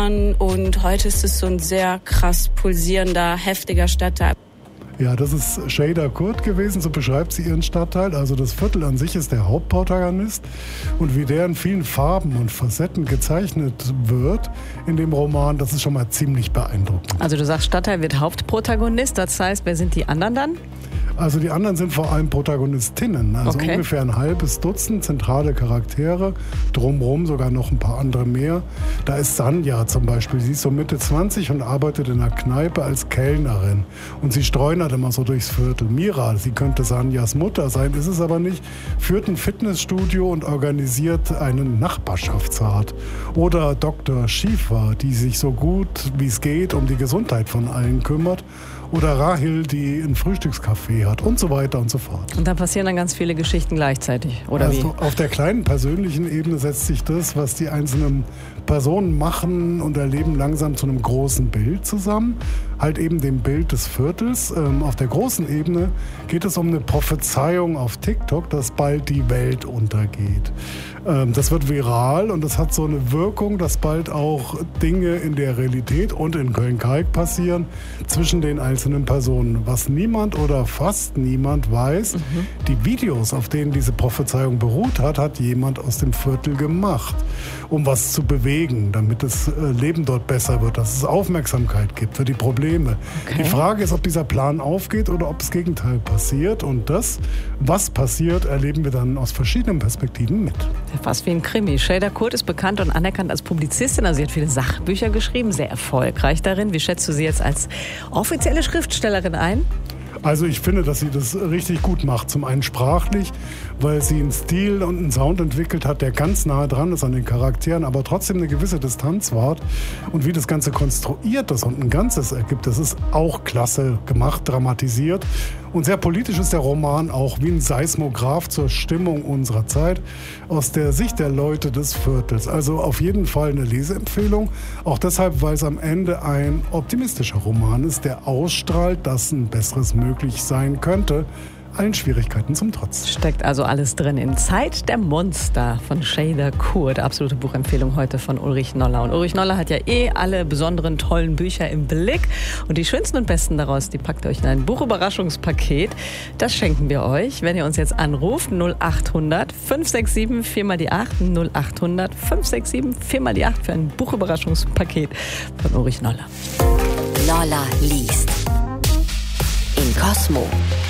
Jahren und heute ist es so ein sehr krass pulsierender, heftiger Stadtteil. Ja, das ist Şeyda Kurt gewesen, so beschreibt sie ihren Stadtteil. Also das Viertel an sich ist der Hauptprotagonist und wie der in vielen Farben und Facetten gezeichnet wird in dem Roman, das ist schon mal ziemlich beeindruckend. Also du sagst, Stadtteil wird Hauptprotagonist, das heißt, wer sind die anderen dann? Also die anderen sind vor allem Protagonistinnen, also okay. Ungefähr ein halbes Dutzend zentrale Charaktere, drumherum sogar noch ein paar andere mehr. Da ist Sanja zum Beispiel, sie ist so Mitte 20 und arbeitet in einer Kneipe als Kellnerin und sie streunert immer so durchs Viertel. Mira, sie könnte Sanjas Mutter sein, ist es aber nicht, führt ein Fitnessstudio und organisiert einen Nachbarschaftsrat. Oder Dr. Schiefer, die sich so gut wie es geht um die Gesundheit von allen kümmert. Oder Rahel, die ein Frühstückscafé hat und so weiter und so fort. Und dann passieren dann ganz viele Geschichten gleichzeitig, oder also wie? Auf der kleinen persönlichen Ebene setzt sich das, was die einzelnen Personen machen und erleben, langsam zu einem großen Bild zusammen. Halt eben dem Bild des Viertels. Auf der großen Ebene geht es um eine Prophezeiung auf TikTok, dass bald die Welt untergeht. Das wird viral und das hat so eine Wirkung, dass bald auch Dinge in der Realität und in Köln-Kalk passieren zwischen den einzelnen Personen. Was niemand oder fast niemand weiß, die Videos, auf denen diese Prophezeiung beruht hat, hat jemand aus dem Viertel gemacht, um was zu bewegen, damit das Leben dort besser wird, dass es Aufmerksamkeit gibt für die Probleme. Okay. Die Frage ist, ob dieser Plan aufgeht oder ob das Gegenteil passiert. Und das, was passiert, erleben wir dann aus verschiedenen Perspektiven mit. Fast wie ein Krimi. Şeyda Kurt ist bekannt und anerkannt als Publizistin. Also sie hat viele Sachbücher geschrieben, sehr erfolgreich darin. Wie schätzt du sie jetzt als offizielle Schriftstellerin ein? Also ich finde, dass sie das richtig gut macht. Zum einen sprachlich, weil sie einen Stil und einen Sound entwickelt hat, der ganz nahe dran ist an den Charakteren, aber trotzdem eine gewisse Distanz wahrt. Und wie das Ganze konstruiert ist und ein Ganzes ergibt, das ist auch klasse gemacht, dramatisiert. Und sehr politisch ist der Roman auch wie ein Seismograph zur Stimmung unserer Zeit aus der Sicht der Leute des Viertels. Also auf jeden Fall eine Leseempfehlung. Auch deshalb, weil es am Ende ein optimistischer Roman ist, der ausstrahlt, dass ein besseres möglich sein könnte. Allen Schwierigkeiten zum Trotz. Steckt also alles drin in Zeit der Monster von Şeyda Kurt. Absolute Buchempfehlung heute von Ulrich Noller. Und Ulrich Noller hat ja alle besonderen, tollen Bücher im Blick. Und die schönsten und besten daraus, die packt ihr euch in ein Buchüberraschungspaket. Das schenken wir euch, wenn ihr uns jetzt anruft. 0800 567 4 mal die 8. 0800 567 4 mal die 8 für ein Buchüberraschungspaket von Ulrich Noller. Noller liest. In Cosmo.